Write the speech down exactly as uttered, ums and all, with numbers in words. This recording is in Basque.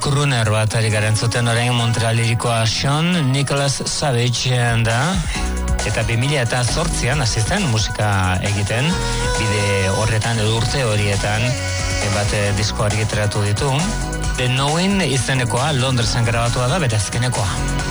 crooner bat ari garen zuten orain Montrealirikoa Sean Nicholas Savage da, eta bi mila zortzian hasi zen musika egiten, bide horretan edo urte horietan bat disko argitaratu ditu. The Knowing izenekoa Londresen grabatua da, bere azkenekoa.